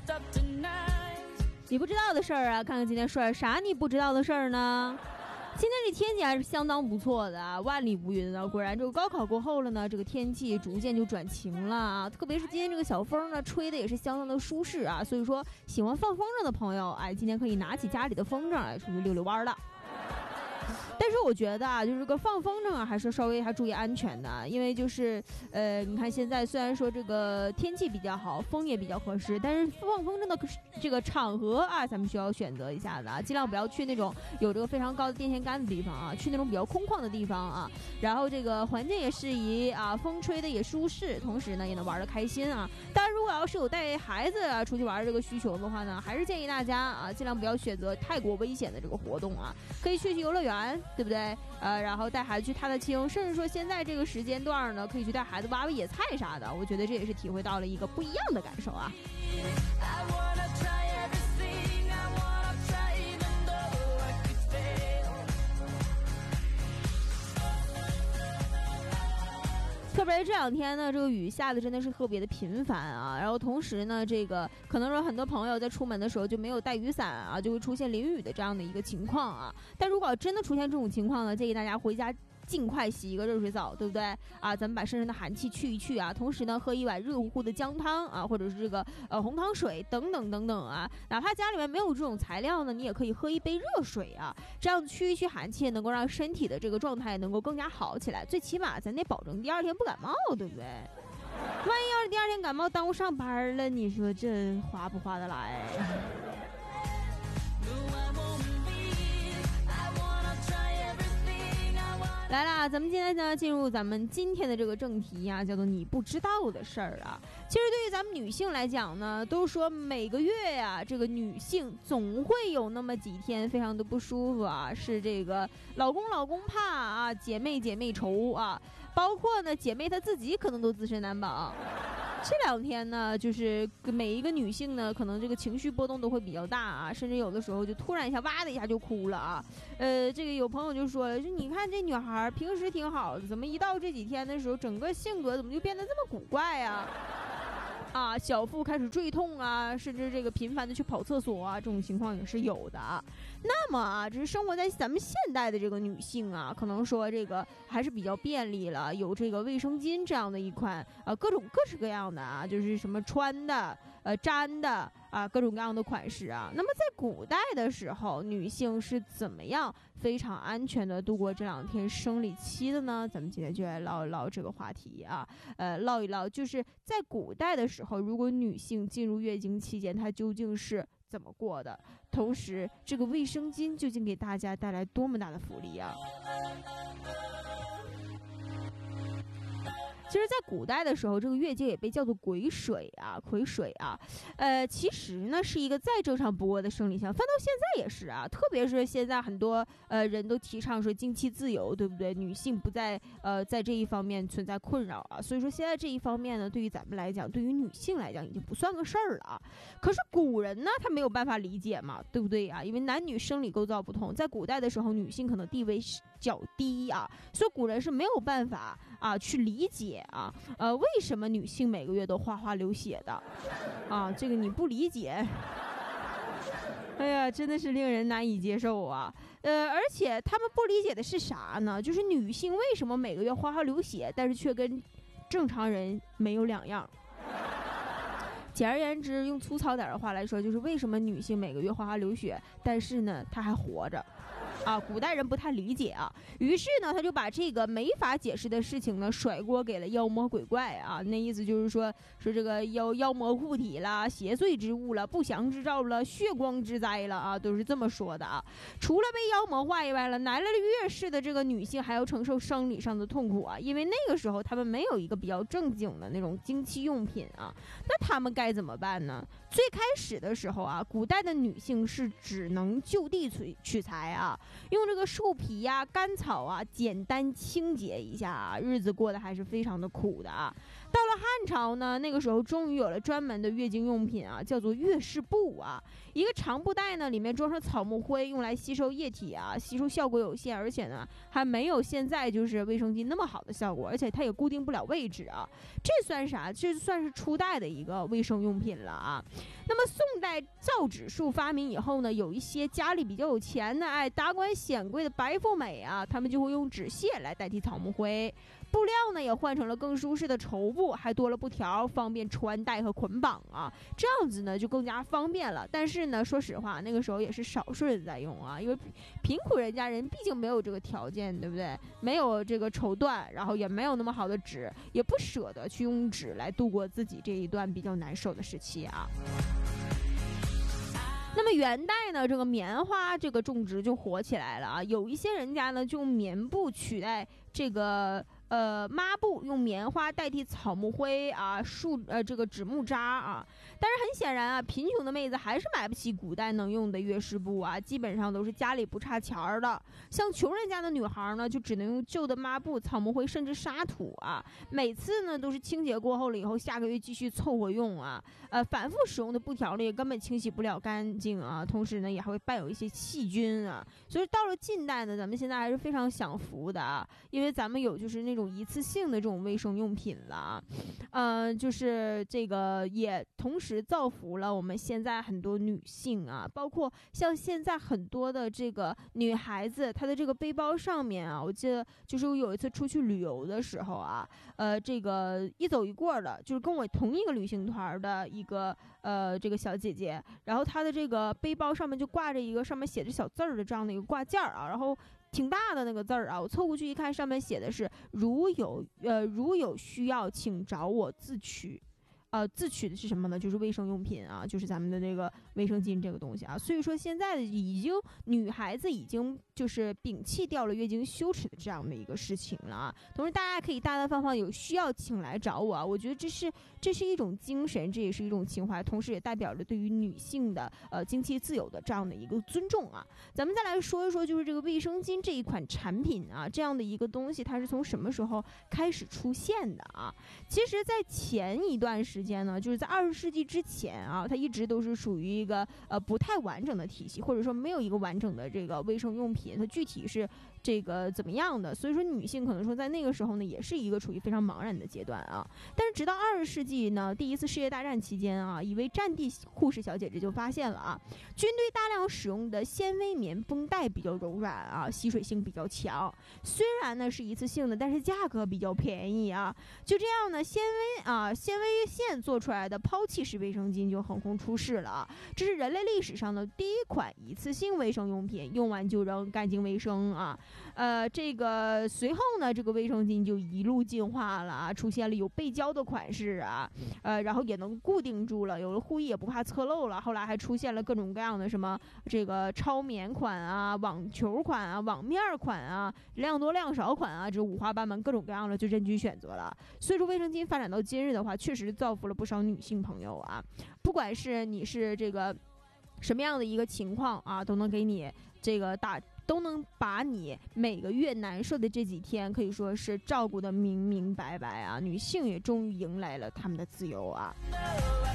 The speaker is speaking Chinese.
你不知道的事儿啊，看看今天说点啥你不知道的事儿呢？今天这天气还是相当不错的啊，万里无云啊。果然这个高考过后了呢，这个天气逐渐就转晴了啊。特别是今天这个小风呢，吹的也是相当的舒适啊。所以说喜欢放风筝的朋友，哎，今天可以拿起家里的风筝来出去溜溜弯了。但是我觉得啊，就是这个放风筝啊，还是稍微还注意安全的，因为就是你看现在虽然说这个天气比较好，风也比较合适，但是放风筝的这个场合啊，咱们需要选择一下的啊，尽量不要去那种有这个非常高的电线杆的地方啊，去那种比较空旷的地方啊，然后这个环境也适宜啊，风吹的也舒适，同时呢也能玩得开心啊。当然，如果要是有带孩子啊出去玩这个需求的话呢，还是建议大家啊，尽量不要选择太过危险的这个活动啊，可以去游乐园。对不对？然后带孩子去踏踏青，甚至说现在这个时间段呢，可以去带孩子挖挖野菜啥的。我觉得这也是体会到了一个不一样的感受啊。特别这两天呢，这个雨下的真的是特别的频繁啊，然后同时呢，这个可能说很多朋友在出门的时候就没有带雨伞啊，就会出现淋雨的这样的一个情况啊。但如果真的出现这种情况呢，建议大家回家尽快洗一个热水澡，对不对啊？咱们把身上的寒气去一去啊，同时呢，喝一碗热乎乎的姜汤啊，或者是这个红糖水等等等等啊。哪怕家里面没有这种材料呢，你也可以喝一杯热水啊，这样去一去寒气，能够让身体的这个状态能够更加好起来。最起码咱得保证第二天不感冒，对不对？万一要是第二天感冒耽误上班了，你说这划不划得来？来啦，咱们今天呢进入咱们今天的这个正题啊，叫做你不知道的事儿啊。其实对于咱们女性来讲呢，都说每个月呀，这个女性总会有那么几天非常的不舒服啊，是这个老公怕啊，姐妹愁啊，包括呢姐妹她自己可能都自身难保。这两天呢，就是每一个女性呢，可能这个情绪波动都会比较大啊，甚至有的时候就突然一下哇的一下就哭了啊。这个有朋友就说了，就你看这女孩平时挺好的，怎么一到这几天的时候，整个性格怎么就变得这么古怪啊？啊，小腹开始坠痛啊，甚至这个频繁的去跑厕所啊，这种情况也是有的。那么啊，只是生活在咱们现代的这个女性啊，可能说这个还是比较便利了，有这个卫生巾这样的一款各式各样的啊，就是什么穿的粘的啊，各种各样的款式啊。那么在古代的时候，女性是怎么样非常安全的度过这两天生理期的呢？咱们今天就来唠一唠这个话题啊，唠一唠就是在古代的时候，如果女性进入月经期间，她究竟是怎么过的？同时，这个卫生巾究竟给大家带来多么大的福利啊？其实在古代的时候，这个月经也被叫做癸水啊，其实呢是一个再正常不过的生理现象，翻到现在也是啊，特别是现在很多人都提倡说经期自由，对不对？女性不再在这一方面存在困扰啊，所以说现在这一方面呢，对于咱们来讲，对于女性来讲已经不算个事儿了啊。可是古人呢，他没有办法理解嘛，对不对啊？因为男女生理构造不同，在古代的时候，女性可能地位较低啊，所以古人是没有办法啊去理解啊，为什么女性每个月都哗哗流血的啊？这个你不理解，哎呀，真的是令人难以接受啊。而且他们不理解的是啥呢？就是女性为什么每个月哗哗流血，但是却跟正常人没有两样。简而言之，用粗糙点的话来说，就是为什么女性每个月哗哗流血，但是呢她还活着啊？古代人不太理解啊，于是呢他就把这个没法解释的事情呢甩锅给了妖魔鬼怪啊。那意思就是说这个妖魔附体啦，邪祟之物了，不祥之兆了，血光之灾了啊，都是这么说的啊。除了被妖魔化以外了，来了月事的这个女性还要承受生理上的痛苦啊，因为那个时候他们没有一个比较正经的那种经期用品啊，那他们该怎么办呢？最开始的时候啊，古代的女性是只能就地取材啊，用这个树皮呀、干草啊，简单清洁一下啊，日子过得还是非常的苦的啊。到了汉朝呢，那个时候终于有了专门的月经用品啊，叫做月事布啊，一个长布袋呢，里面装上草木灰，用来吸收液体啊，吸收效果有限，而且呢还没有现在就是卫生巾那么好的效果，而且它也固定不了位置啊。这算啥？这算是初代的一个卫生用品了啊。 那么宋代造纸术发明以后呢，有一些家里比较有钱的，达官显贵的白富美啊，他们就会用纸屑来代替草木灰。布料呢也换成了更舒适的绸布，还多了布条，方便穿戴和捆绑啊。这样子呢就更加方便了。但是呢，说实话，那个时候也是少数人在用啊，因为贫苦人家人毕竟没有这个条件，对不对？没有这个绸缎，然后也没有那么好的纸，也不舍得去用纸来度过自己这一段比较难受的时期啊。那么元代呢，这个棉花这个种植就火起来了啊，有一些人家呢就用棉布取代这个抹布，用棉花代替草木灰啊，这个纸木渣啊。但是很显然啊，贫穷的妹子还是买不起古代能用的月事布啊，基本上都是家里不差钱儿的。像穷人家的女孩呢，就只能用旧的抹布、草木灰甚至沙土啊。每次呢都是清洁过后了以后，下个月继续凑合用啊。反复使用的布条呢也根本清洗不了干净啊，同时呢也还会伴有一些细菌啊。所以到了近代呢，咱们现在还是非常享福的啊，因为咱们有就是那种一次性的这种卫生用品了，就是这个也同时造福了我们现在很多女性啊，包括像现在很多的这个女孩子，她的这个背包上面啊，我记得就是我有一次出去旅游的时候啊，这个一走一过的，就是跟我同一个旅行团的一个这个小姐姐，然后她的这个背包上面就挂着一个上面写着小字儿的这样的一个挂件啊，然后挺大的那个字儿啊，我凑过去一看，上面写的是如有需要，请找我自取。自取的是什么呢？就是卫生用品啊，就是咱们的这个卫生巾这个东西啊。所以说现在女孩子已经就是摒弃掉了月经羞耻的这样的一个事情了啊。同时大家可以大大方方有需要请来找我啊，我觉得这是一种精神，这也是一种情怀，同时也代表着对于女性的经济自由的这样的一个尊重啊。咱们再来说一说，就是这个卫生巾这一款产品啊，这样的一个东西，它是从什么时候开始出现的啊？其实在前一段时间呢，就是在20世纪之前啊，它一直都是属于一个不太完整的体系，或者说没有一个完整的这个卫生用品，它具体是这个怎么样的，所以说女性可能说在那个时候呢，也是一个处于非常茫然的阶段啊。但是直到20世纪呢，第一次世界大战期间啊，一位战地护士小姐姐就发现了啊，军队大量使用的纤维棉绷带比较柔软啊，吸水性比较强，虽然呢是一次性的，但是价格比较便宜啊。就这样呢，纤维线做出来的抛弃式卫生巾就横空出世了啊，这是人类历史上的第一款一次性卫生用品，用完就扔，干净卫生啊。这个随后呢，这个卫生巾就一路进化了啊，出现了有背胶的款式啊，然后也能固定住了，有了护翼也不怕侧漏了。后来还出现了各种各样的什么这个超棉款啊、网球款啊、网面款啊、量多量少款啊，这五花八门各种各样的就任君选择了。所以说卫生巾发展到今日的话，确实造福了不少女性朋友啊，不管是你是这个什么样的一个情况啊，都能给你这个都能把你每个月难受的这几天可以说是照顾得明明白白啊，女性也终于迎来了她们的自由啊。